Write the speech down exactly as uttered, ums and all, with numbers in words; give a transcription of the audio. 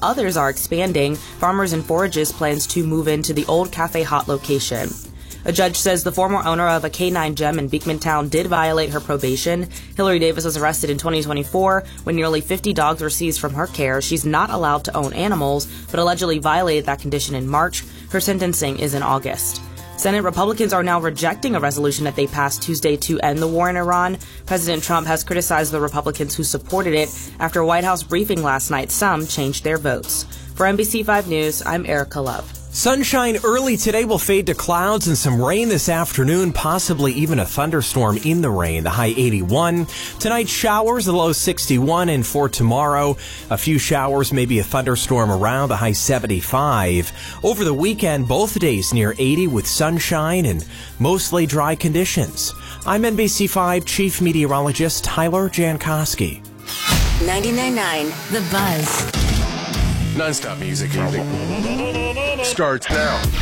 others are expanding. Farmers and Forages plans to move into the old Cafe Hot location. A judge says the former owner of a K nine gem in Beekmantown did violate her probation. Hillary Davis was arrested in twenty twenty-four when nearly fifty dogs were seized from her care. She's not allowed to own animals, but allegedly violated that condition in March. Her sentencing is in August. Senate Republicans are now rejecting a resolution that they passed Tuesday to end the war in Iran. President Trump has criticized the Republicans who supported it. After a White House briefing last night, some changed their votes. For N B C five News, I'm Erica Love. Sunshine early today will fade to clouds and some rain this afternoon, possibly even a thunderstorm in the rain, the high eighty-one. Tonight, showers, the low sixty-one, and for tomorrow, a few showers, maybe a thunderstorm around, the high seventy-five. Over the weekend, both days near eighty with sunshine and mostly dry conditions. I'm N B C five Chief Meteorologist Tyler Jankowski. ninety-nine point nine The Buzz. Non-stop music starts now.